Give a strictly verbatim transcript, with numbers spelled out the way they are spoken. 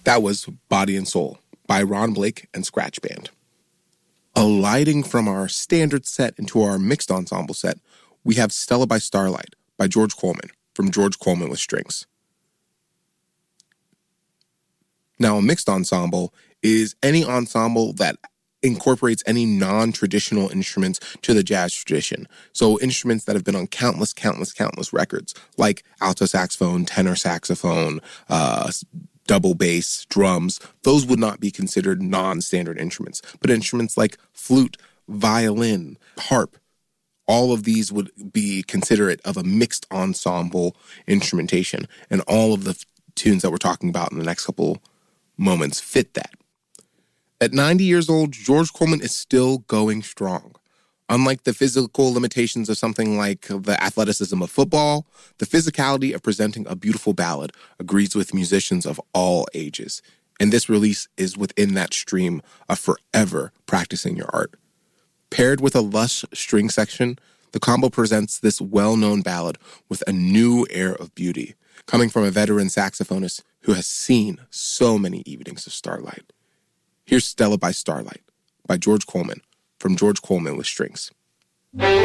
That was Body and Soul by Ron Blake and Scratch Band. Alighting from our standard set into our mixed ensemble set, we have Stella by Starlight by George Coleman from George Coleman with Strings. Now, a mixed ensemble is any ensemble that incorporates any non-traditional instruments to the jazz tradition. So instruments that have been on countless, countless, countless records, like alto saxophone, tenor saxophone, uh, double bass, drums. Those would not be considered non-standard instruments. But instruments like flute, violin, harp, all of these would be considerate of a mixed ensemble instrumentation. And all of the f- tunes that we're talking about in the next couple moments fit that. At ninety years old, George Coleman is still going strong. Unlike the physical limitations of something like the athleticism of football, the physicality of presenting a beautiful ballad agrees with musicians of all ages. And this release is within that stream of forever practicing your art. Paired with a lush string section, the combo presents this well-known ballad with a new air of beauty, coming from a veteran saxophonist who has seen so many evenings of starlight. Here's Stella by Starlight by George Coleman from George Coleman with Strings.